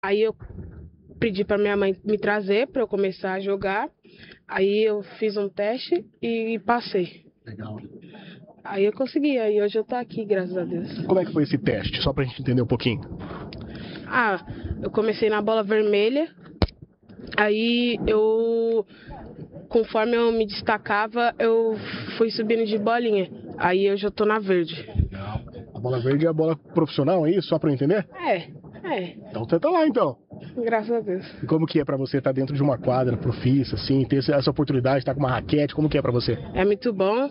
Aí eu pedi para minha mãe me trazer para eu começar a jogar. Aí eu fiz um teste e passei. Legal. Aí eu consegui, aí hoje eu tô aqui, graças a Deus. Como é que foi esse teste? Só pra gente entender um pouquinho. Ah, eu comecei na bola vermelha, aí conforme eu me destacava, eu fui subindo de bolinha. Aí eu já tô na verde. Legal. A bola verde é a bola profissional, é isso? Só pra eu entender? É. Então você tá lá, então. Graças a Deus. E como que é pra você estar dentro de uma quadra profissa, assim, ter essa oportunidade de estar com uma raquete, como que é pra você? É muito bom.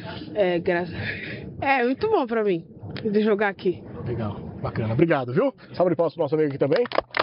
É muito bom pra mim de jogar aqui. Legal, bacana. Obrigado, viu? Salve de palmas pro nosso amigo aqui também.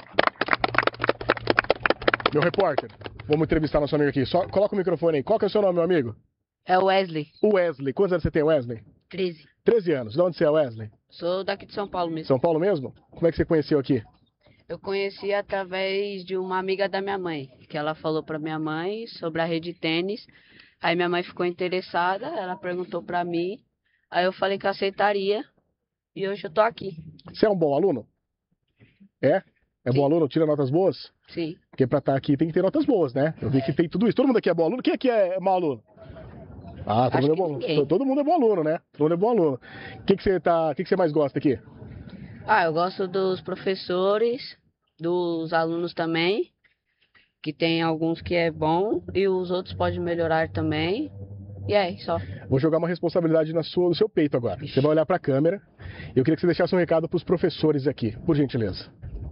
Meu repórter, vamos entrevistar nosso amigo aqui. Só coloca o microfone aí. Qual que é o seu nome, meu amigo? É o Wesley, O Wesley. Quantos anos você tem, Wesley? 13. 13 anos. De onde você é, Wesley? Sou daqui de São Paulo mesmo. São Paulo mesmo? Como é que você conheceu aqui? Eu conheci através de uma amiga da minha mãe, que ela falou pra minha mãe sobre a rede de tênis. Aí minha mãe ficou interessada, ela perguntou pra mim. Aí eu falei que aceitaria e hoje eu tô aqui. Você é um bom aluno? É? É bom Sim. aluno? Tira notas boas? Sim. Porque pra estar aqui tem que ter notas boas, né? Eu vi que tem tudo isso. Todo mundo aqui é bom aluno? Quem aqui é mau aluno? Ah, todo Acho mundo é que bom. ninguém. Todo mundo é bom aluno, né? Todo mundo é bom aluno. O que você mais gosta aqui? Eu gosto dos professores, dos alunos também, que tem alguns que é bom e os outros podem melhorar também. E é só. Vou jogar uma responsabilidade no seu peito agora. Você vai olhar pra câmera. Eu queria que você deixasse um recado pros professores aqui, por gentileza.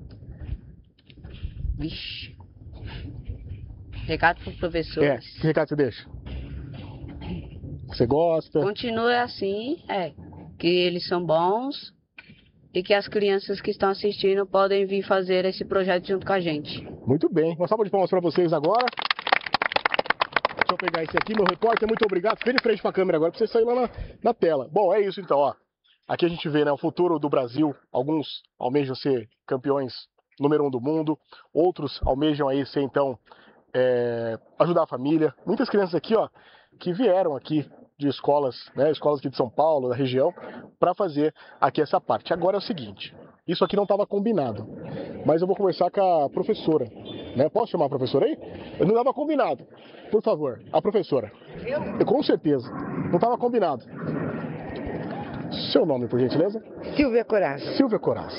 Vixe. Recado para os professores. Que recado você deixa? Você gosta? Continue assim, que eles são bons e que as crianças que estão assistindo podem vir fazer esse projeto junto com a gente. Muito bem. Uma salva de palmas pra vocês agora. Deixa eu pegar esse aqui, meu repórter, muito obrigado. Fique de frente pra câmera agora pra você sair lá na tela. Bom, é isso então, ó. Aqui a gente vê, né, o futuro do Brasil. Alguns almejam ser campeões número 1 do mundo. Outros almejam aí ser, então, ajudar a família. Muitas crianças aqui, ó, que vieram aqui de escolas, né, escolas aqui de São Paulo, da região, para fazer aqui essa parte. Agora é o seguinte, isso aqui não estava combinado, mas eu vou conversar com a professora, né? Posso chamar a professora aí? Não estava combinado. Por favor, a professora. Com certeza, não estava combinado. Seu nome, por gentileza? Silvia Coraz. Silvia Coraz.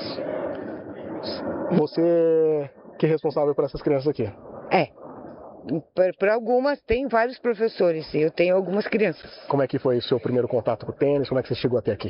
Você que é responsável por essas crianças aqui? É. Por algumas, tem vários professores, eu tenho algumas crianças. Como é que foi o seu primeiro contato com o tênis? Como é que você chegou até aqui?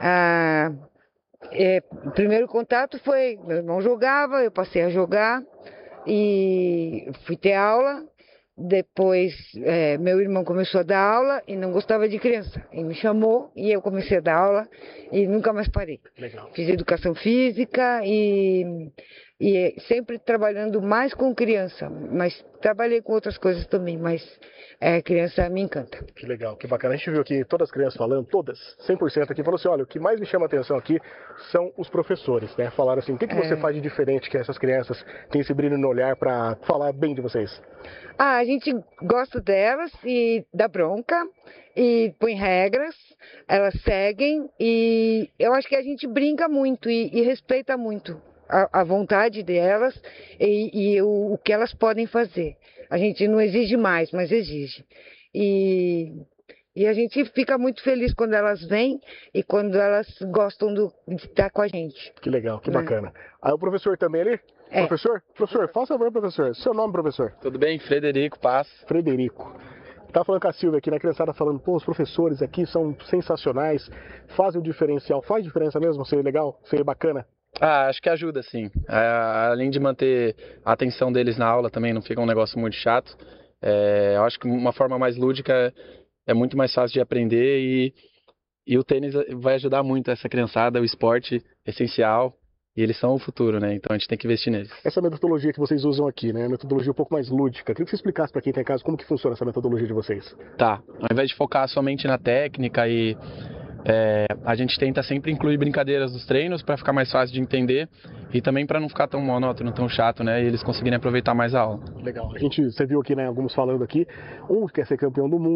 O primeiro contato foi, meu irmão jogava, eu passei a jogar e fui ter aula. Depois, meu irmão começou a dar aula e não gostava de criança. E me chamou e eu comecei a dar aula e nunca mais parei. Legal. Fiz educação física e sempre trabalhando mais com criança, mas trabalhei com outras coisas também, mas criança me encanta. Que legal, que bacana. A gente viu aqui todas as crianças falando, todas, 100% aqui, falou assim, olha, o que mais me chama a atenção aqui são os professores, né? Falaram assim, o que você faz de diferente que essas crianças têm esse brilho no olhar para falar bem de vocês? A gente gosta delas e dá bronca e põe regras, elas seguem e eu acho que a gente brinca muito e respeita muito a vontade delas e o que elas podem fazer. A gente não exige mais, mas exige. E a gente fica muito feliz quando elas vêm e quando elas gostam de estar com a gente. Que legal, que bacana. Aí o professor também ali? Professor, faça favor, professor. Seu nome, professor? Tudo bem? Frederico Paz. Frederico. Tá falando com a Silvia aqui, né? A criançada falando, pô, os professores aqui são sensacionais, fazem o diferencial. Faz diferença mesmo? Ser legal? Ser bacana? Acho que ajuda, sim. Além de manter a atenção deles na aula, também não fica um negócio muito chato. Eu acho que uma forma mais lúdica é muito mais fácil de aprender e o tênis vai ajudar muito essa criançada, o esporte é essencial. E eles são o futuro, né? Então a gente tem que investir neles. Essa metodologia que vocês usam aqui, né? Metodologia um pouco mais lúdica. Queria que você explicasse para quem está em casa como que funciona essa metodologia de vocês. Tá. Ao invés de focar somente na técnica a gente tenta sempre incluir brincadeiras dos treinos para ficar mais fácil de entender e também para não ficar tão monótono, tão chato, né? E eles conseguirem aproveitar mais a aula. Legal. Você viu aqui, né, alguns falando aqui, um quer ser campeão do mundo,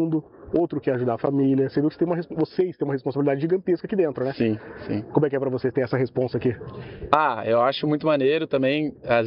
outro quer ajudar a família. Você viu que vocês têm uma responsabilidade gigantesca aqui dentro, né? Sim, sim. Como é que é pra vocês ter essa responsa aqui? Eu acho muito maneiro também. Às